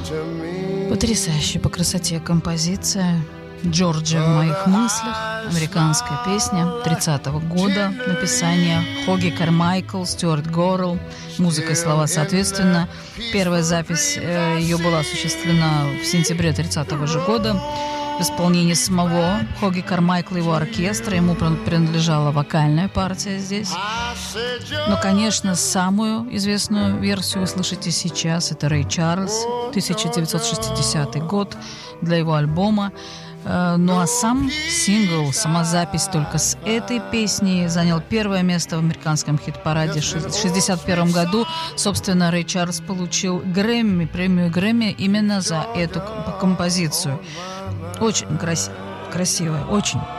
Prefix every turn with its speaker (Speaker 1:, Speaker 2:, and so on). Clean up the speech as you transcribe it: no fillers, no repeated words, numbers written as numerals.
Speaker 1: Потрясающая по красоте композиция. «Джорджия в моих мыслях», американская песня 30-го года написания. Хоги Кармайкл, Стюарт Горрелл, музыка и слова соответственно. Первая запись ее была осуществлена в сентябре 30-го же года в исполнении самого Хоги Кармайкла и его оркестра. Ему принадлежала вокальная партия здесь. Но, конечно, самую известную версию вы слышите сейчас. Это Рэй Чарльз, 1960 год, для его альбома. Ну а сам сингл, сама запись только с этой песней занял первое место в американском хит-параде в 1961 году. Собственно, Рэй Чарльз получил Грэмми, премию Грэмми именно за эту композицию. Очень красивая, очень.